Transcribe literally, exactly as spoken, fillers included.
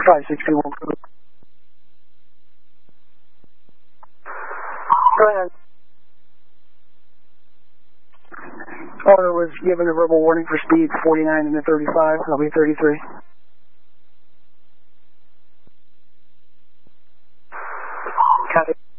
five six two one. Go ahead. Owner was given a verbal warning for speed forty-nine and a thirty-five. I'll be thirty-three. Copy.